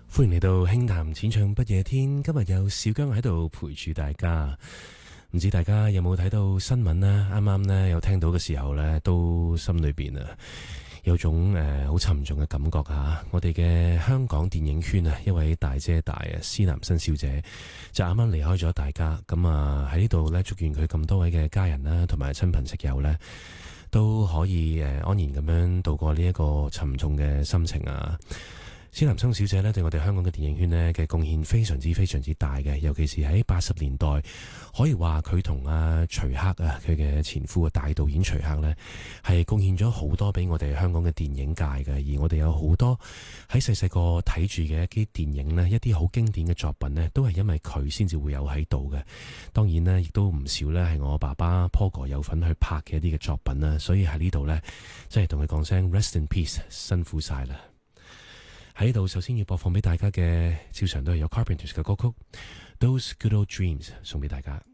歡迎嚟到輕談淺唱不夜天，今日有小姜喺度陪住大家。唔知大家有冇睇到新聞呢？啱啱呢有聽到嘅時候呢，都心裏邊有種好沉重嘅感覺啊！我哋嘅香港電影圈一位大姐大施南新小姐就啱啱離開咗大家。咁喺呢度呢，祝願佢咁多位嘅家人啦，同埋親朋戚友呢，都可以安然咁樣度過呢一個沉重嘅心情啊！施南生小姐咧，對我哋香港嘅電影圈咧嘅貢獻非常之大嘅，尤其是喺80年代，可以話佢同徐克佢嘅前夫大導演徐克咧，係貢獻咗好多俾我哋香港嘅電影界嘅。而我哋有好多喺細細個睇住嘅一啲電影咧，一啲好經典嘅作品咧，都係因為佢先至會有喺度嘅。當然咧，亦都唔少咧係我爸爸 Paul 哥有份去拍嘅一啲嘅作品啦。所以喺呢度咧，即係同佢講聲 Rest in peace， 辛苦晒啦。喺呢度首先要播放俾大家嘅，照常都係有 Carpenters 嘅歌曲 Those Good Old Dreams 送俾大家。